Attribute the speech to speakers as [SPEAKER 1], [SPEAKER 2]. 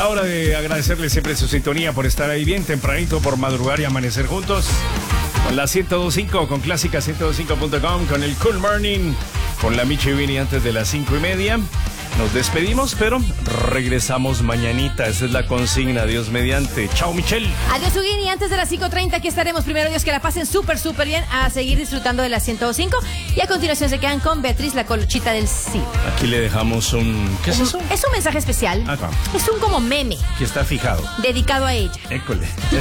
[SPEAKER 1] Hora de agradecerle siempre su sintonía por estar ahí bien tempranito, por madrugar y amanecer juntos. Con la 102.5, con Clásica 102.5.com, con el Cool Morning, con la Michi Vini antes de las 5:30. Nos despedimos, pero regresamos mañanita. Esa es la consigna, Dios mediante. Chao, Michelle.
[SPEAKER 2] Adiós, Huguini. Antes de las 5:30 aquí estaremos. Primero, Dios, que la pasen súper bien, a seguir disfrutando de la 105. Y a continuación se quedan con Beatriz, la colochita del sí.
[SPEAKER 1] Aquí le dejamos un... ¿Qué es eso?
[SPEAKER 2] Es un mensaje especial.
[SPEAKER 1] Acá.
[SPEAKER 2] Es un como meme.
[SPEAKER 1] Que está fijado.
[SPEAKER 2] Dedicado a ella.
[SPEAKER 1] École.